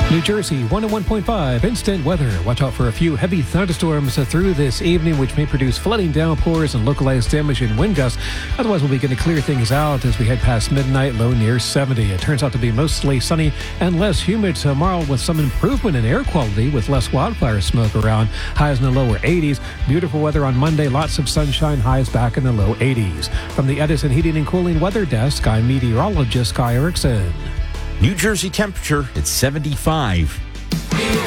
New Jersey, 101.5 instant weather. Watch out for a few heavy thunderstorms through this evening, which may produce flooding downpours and localized damage in wind gusts. Otherwise, we'll begin to clear things out as we head past midnight, low near 70. It turns out to be mostly sunny and less humid tomorrow with some improvement in air quality with less wildfire smoke around. Highs in the lower 80s. Beautiful weather on Monday. Lots of sunshine. Highs back in the low 80s. From the Edison Heating and Cooling Weather Desk, I'm meteorologist Guy Erickson. New Jersey temperature at 75.